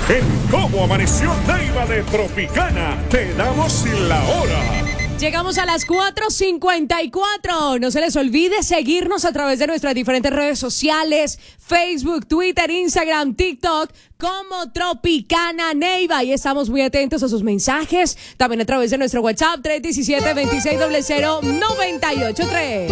En Cómo Amaneció Neiva de Tropicana, te damos la hora. Llegamos a las 4:54. No se les olvide seguirnos a través de nuestras diferentes redes sociales, Facebook, Twitter, Instagram, TikTok, como Tropicana Neiva. Y estamos muy atentos a sus mensajes, también a través de nuestro WhatsApp 317-2600-983.